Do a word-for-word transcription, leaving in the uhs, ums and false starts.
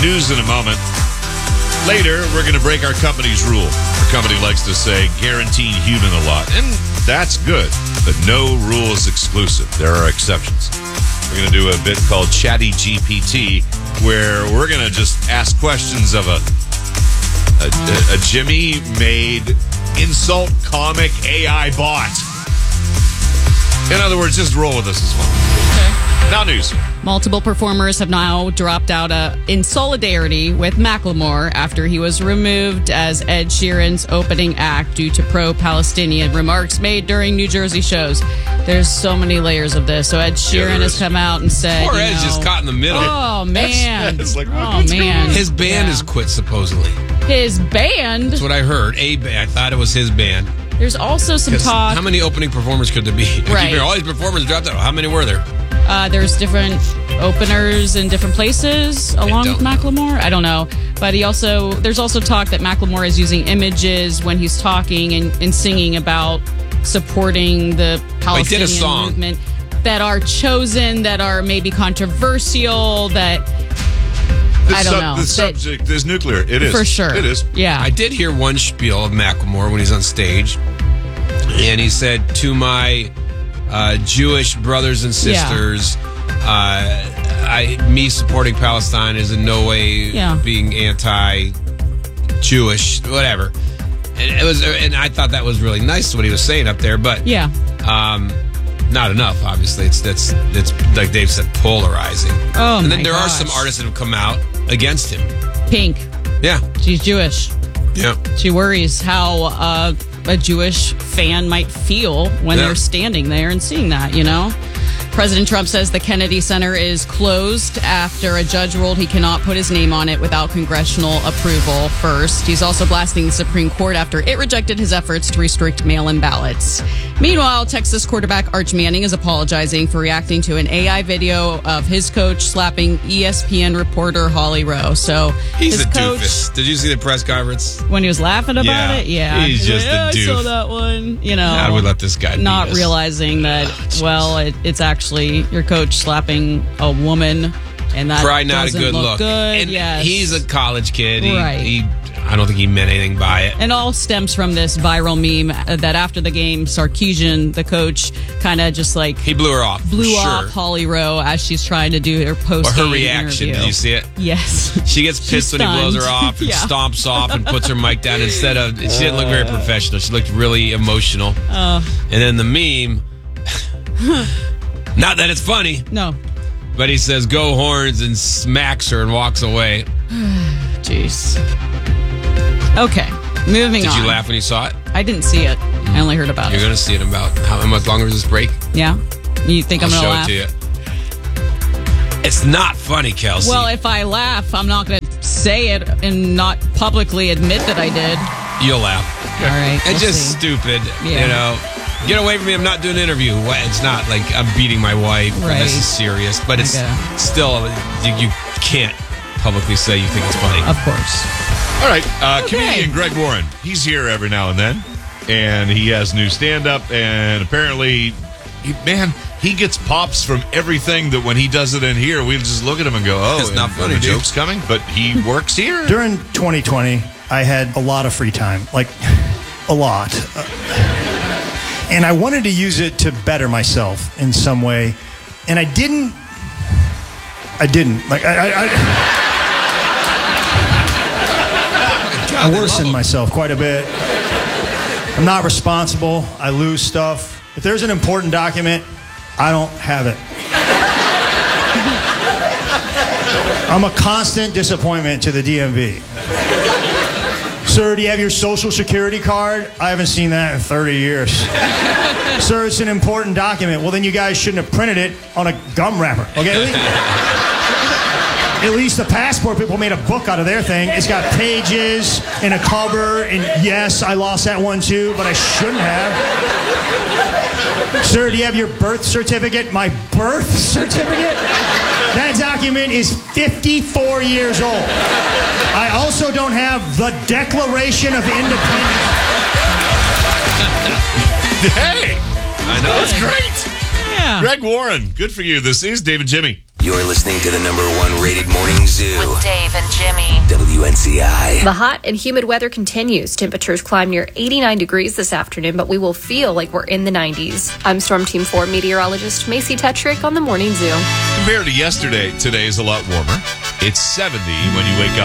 News in a moment. Later, we're going to break our company's rule. Our company likes to say guaranteed human a lot, and that's good, but no rule is exclusive. There are exceptions. We're going to do a bit called Chatty G P T, where we're going to just ask questions of a, a, a, a Jimmy-made insult comic A I bot. In other words, just roll with us as well. Okay. Now news. Multiple performers have now dropped out uh, in solidarity with Macklemore after he was removed as Ed Sheeran's opening act due to pro-Palestinian remarks made during New Jersey shows. There's so many layers of this. So Ed Sheeran yeah, has come out and said, poor you Ed's know, just caught in the middle. Oh, man. It's like, oh, man. His band yeah. has quit, supposedly. His band? That's what I heard. A band. I thought it was his band. There's also some talk. How many opening performers could there be? I right. keep hearing all these performers dropped out. How many were there? Uh, there's different openers in different places along with Macklemore. I don't know. But he also, there's also talk that Macklemore is using images when he's talking and, and singing about supporting the Palestinian did a song. movement that are chosen, that are maybe controversial, that The I don't sub, know. The that, subject is nuclear. It is. For sure. It is. Yeah. I did hear one spiel of Macklemore when he's on stage. And he said, to my uh, Jewish brothers and sisters, yeah. uh, I, me supporting Palestine is in no way yeah. being anti-Jewish, whatever. And it was, and I thought that was really nice what he was saying up there, but yeah. um, not enough. Obviously, it's that's that's like Dave said, polarizing. Oh, and then my there gosh. are some artists that have come out against him. Pink. Yeah, she's Jewish. Yeah, she worries how uh, a Jewish fan might feel when yeah. they're standing there and seeing that. You know. President Trump says the Kennedy Center is closed after a judge ruled he cannot put his name on it without congressional approval first. He's also blasting the Supreme Court after it rejected his efforts to restrict mail-in ballots. Meanwhile, Texas quarterback Arch Manning is apologizing for reacting to an A I video of his coach slapping E S P N reporter Holly Rowe. So he's his a coach, doofus. Did you see the press conference? When he was laughing about yeah. it? Yeah. He's he's just like, a oh, doof. I saw that one. You know. How do we let this guy Not beat us? realizing that, oh, well, it, it's actually your coach slapping a woman, and that probably not a doesn't good look look. Good. And yes. he's a college kid. He, right. he, I don't think he meant anything by it. And all stems from this viral meme that after the game, Sarkisian, the coach, kind of just like he blew her off. Blew sure. off Holly Rowe as she's trying to do her post. Or her reaction. Interview. Did you see it? Yes. She gets pissed when he blows her off and yeah. stomps off and puts her mic down instead of. She didn't look very professional. She looked really emotional. Uh, and then the meme. Not that it's funny. No. But he says, go Horns, and smacks her and walks away. Jeez. Okay, moving Did on. Did you laugh when you saw it? I didn't see it. I only heard about You're it. You're going to see it in about, how much longer is this break? Yeah. You think I'll I'm going to laugh? show it to you. It's not funny, Kelsey. Well, if I laugh, I'm not going to say it and not publicly admit that I did. You'll laugh. All right. It's we'll just see. stupid, yeah. you know. Get away from me, I'm not doing an interview. It's not like I'm beating my wife. Right. This is serious. But it's okay. still, you, you can't publicly say you think it's funny. Of course. All right. Uh, okay. Comedian Greg Warren. He's here every now and then. And he has new stand-up. And apparently, he, man, he gets pops from everything that when he does it in here, we just look at him and go, oh, it's not funny, the dude. joke's coming. But he works here. During twenty twenty, I had a lot of free time. Like, a lot. Uh, And I wanted to use it to better myself in some way. And I didn't. I didn't. Like, I... I, I, God, I worsened myself quite a bit. I'm not responsible. I lose stuff. If there's an important document, I don't have it. I'm a constant disappointment to the D M V. Sir, do you have your social security card? I haven't seen that in thirty years. Sir, it's an important document. Well, then you guys shouldn't have printed it on a gum wrapper. Okay? At least the passport people made a book out of their thing. It's got pages and a cover, and yes, I lost that one too, but I shouldn't have. Sir, do you have your birth certificate? My birth certificate? That document is fifty-four years old. I also don't have the Declaration of Independence. Hey! I know. That's great. Yeah. Greg Warren, good for you. This is David Jimmy. You're listening to the number one rated morning zoo. With Dave and Jimmy. W N C I. The hot and humid weather continues. Temperatures climb near eighty-nine degrees this afternoon, but we will feel like we're in the nineties. I'm Storm Team four meteorologist Macy Tetrick on the Morning Zoo. Compared to yesterday, today is a lot warmer. It's seventy when you wake up.